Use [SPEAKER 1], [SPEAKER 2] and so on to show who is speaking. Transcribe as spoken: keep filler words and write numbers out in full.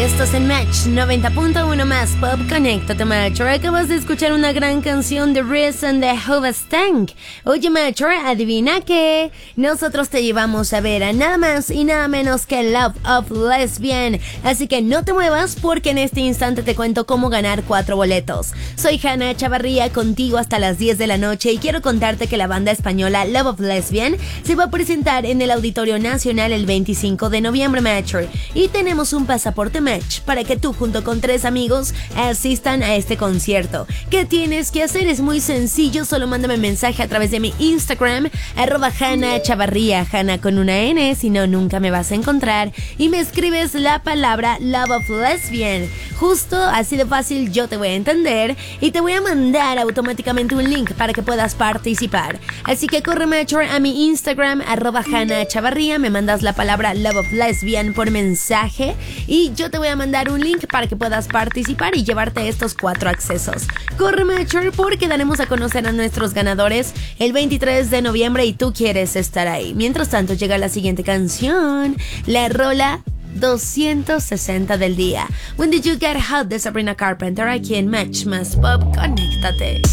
[SPEAKER 1] Estás en Match noventa punto uno más Pop. Conéctate, Macho. Acabas de escuchar una gran canción de Reason de Hoobastank. Oye, Macho, adivina qué. Nosotros te llevamos a ver a nada más y nada menos que Love of Lesbian. Así que no te muevas porque en este instante te cuento cómo ganar cuatro boletos. Soy Hanna Chavarría, contigo hasta las diez de la noche, y quiero contarte que la banda española Love of Lesbian se va a presentar en el Auditorio Nacional el veinticinco de noviembre, Macho. Y tenemos un pasaporte Match para que tú junto con tres amigos asistan a este concierto. ¿Qué tienes que hacer? Es muy sencillo, solo mándame mensaje a través de mi Instagram, arroba Hanna Chavarría, Hanna con una N, si no nunca me vas a encontrar, y me escribes la palabra Love of Lesbian. Justo así de fácil yo te voy a entender y te voy a mandar automáticamente un link para que puedas participar. Así que corre, Macho, a mi Instagram, arroba Hanna Chavarría, me mandas la palabra Love of Lesbian por mensaje y yo te voy a mandar un link para que puedas participar y llevarte estos cuatro accesos. Corre, Macho, porque daremos a conocer a nuestros ganadores el veintitrés de noviembre y tú quieres estar ahí. Mientras tanto llega la siguiente canción, la rola doscientos sesenta del día. When Did You Get Hot de Sabrina Carpenter, aquí en Match más Pop. Conéctate.